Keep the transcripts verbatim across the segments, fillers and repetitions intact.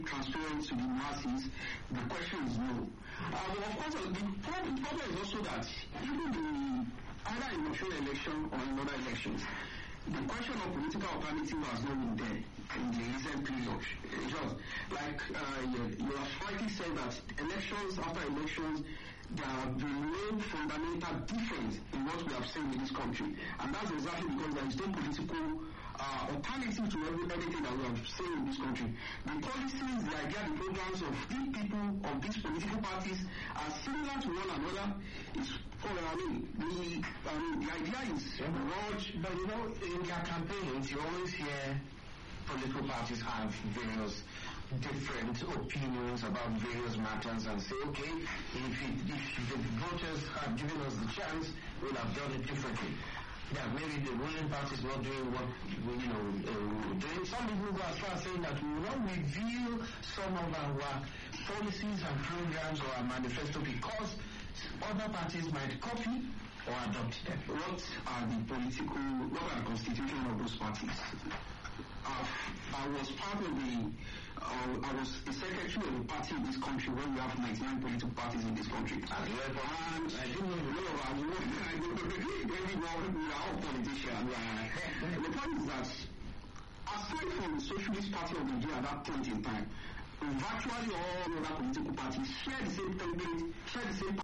transparent to the masses, the question is no. Uh, but of course, uh, the problem, the problem is also that even the either in national election or in other elections, the question of political alternative has not been there in the recent period. It's just like uh, you, you have rightly said that elections after elections, there have been no fundamental difference in what we have seen in this country. And that's exactly because there is no political uh, alternative to every, everything that we have seen in this country. The policies, the idea, the programs of the people of these political parties are similar to one another. It's, oh, I mean, the, I mean, the idea is large, but you know, in their campaigns, you always hear political parties have various different opinions about various matters and say, okay, if, it, if the voters had given us the chance, we'll have done it differently. That maybe the ruling party is not doing what we, you know, uh, doing. Some people go as far as saying that we will not reveal some of our policies and programs or our manifesto because other parties might copy or adopt them. What are the political, what are the constitution of those parties? Uh, I was part of the, uh, I was a secretary of a party in this country when we have ninety-nine political parties in this country. And I didn't know, I was everyone, we are all politicians. The point is that, aside from the Socialist Party of Nigeria at that point in time, virtually all other political parties share the same template, share the same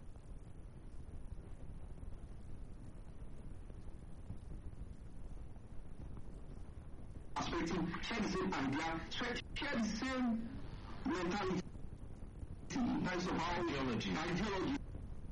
perspective, share the same idea, share the same mentality in terms of our ideology. ideology.